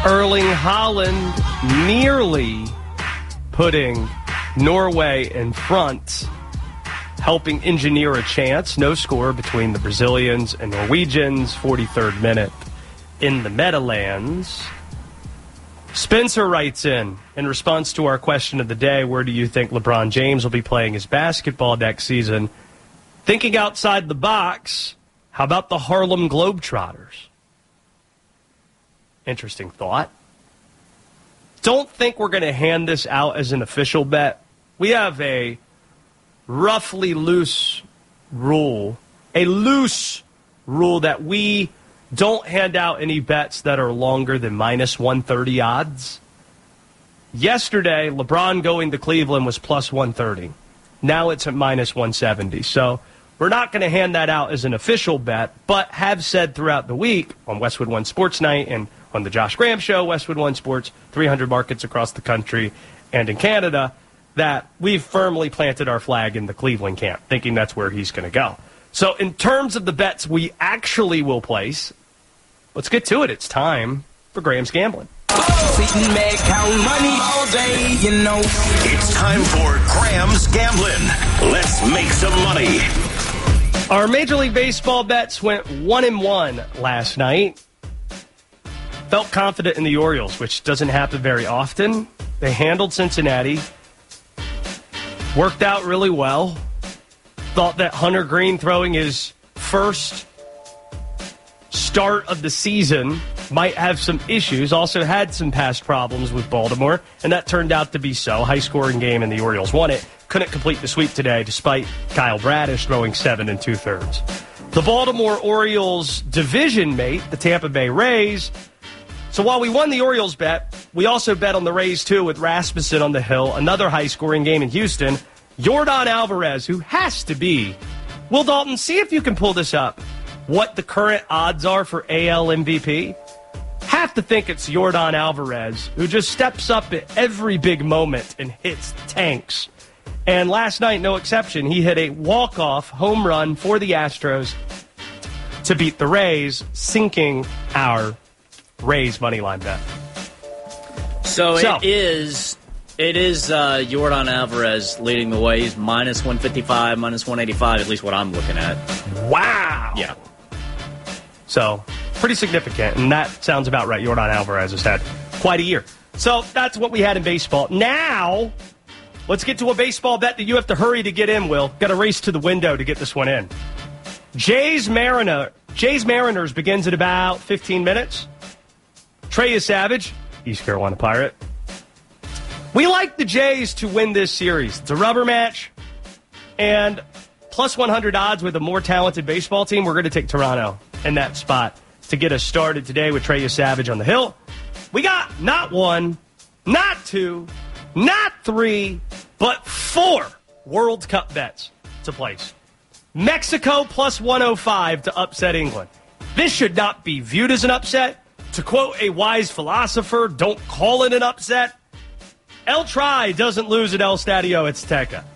Erling Haaland nearly putting Norway in front, helping engineer a chance. No score between the Brazilians and Norwegians. 43rd minute in the Meadowlands. Spencer writes in response to our question of the day, where do you think LeBron James will be playing his basketball next season? Thinking outside the box, how about the Harlem Globetrotters? Interesting thought. Don't think we're going to hand this out as an official bet. We have a roughly loose rule that we don't hand out any bets that are longer than minus 130 odds. Yesterday, LeBron going to Cleveland was plus 130. Now it's at minus 170. So we're not going to hand that out as an official bet, but have said throughout the week on Westwood One Sports Night and on the Josh Graham Show, Westwood One Sports, 300 markets across the country and in Canada, that we've firmly planted our flag in the Cleveland camp, thinking that's where he's going to go. So in terms of the bets we actually will place, let's get to it. It's time for Graham's Gambling. Sitting there counting money all day, you know. It's time for Graham's Gambling. Let's make some money. Our Major League Baseball bets went 1-1 last night. Felt confident in the Orioles, which doesn't happen very often. They handled Cincinnati. Worked out really well. Thought that Hunter Green throwing his first start of the season might have some issues. Also had some past problems with Baltimore, and that turned out to be so. High-scoring game, and the Orioles won it. Couldn't complete the sweep today, despite Kyle Bradish throwing 7 2/3. The Baltimore Orioles division mate, the Tampa Bay Rays. So while we won the Orioles bet, we also bet on the Rays, too, with Rasmussen on the hill. Another high-scoring game in Houston. Yordan Alvarez, who has to be. Will Dalton, see if you can pull this up. What the current odds are for AL MVP? Have to think it's Yordan Alvarez, who just steps up at every big moment and hits tanks. And last night, no exception, he hit a walk-off home run for the Astros to beat the Rays, sinking our Rays moneyline bet. So it is Yordan Alvarez leading the way. He's minus 155, minus 185, at least what I'm looking at. Wow. Yeah. So pretty significant, and that sounds about right. Yordan Alvarez has had quite a year. So that's what we had in baseball. Now, let's get to a baseball bet that you have to hurry to get in, Will. Got to race to the window to get this one in. Jays Mariners begins in about 15 minutes. Trey Savage, East Carolina Pirate. We like the Jays to win this series. It's a rubber match, and plus 100 odds with a more talented baseball team. We're going to take Toronto in that spot to get us started today with Trey Savage on the hill. We got not 1, not 2, not 3, but 4 World Cup bets to place. Mexico plus 105 to upset England. This should not be viewed as an upset. To quote a wise philosopher, don't call it an upset. El Tri doesn't lose at El Stadio Azteca.